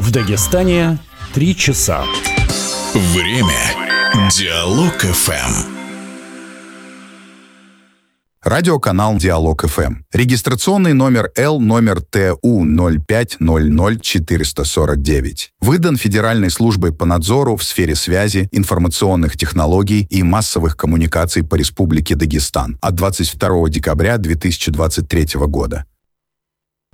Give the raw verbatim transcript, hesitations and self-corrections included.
В Дагестане три часа. Время. Диалог эф эм. Радиоканал Диалог эф эм. Регистрационный номер Л номер Т У ноль пять ноль ноль четыреста сорок девять. Выдан Федеральной службой по надзору в сфере связи, информационных технологий и массовых коммуникаций по Республике Дагестан от двадцать второго декабря две тысячи двадцать третьего года.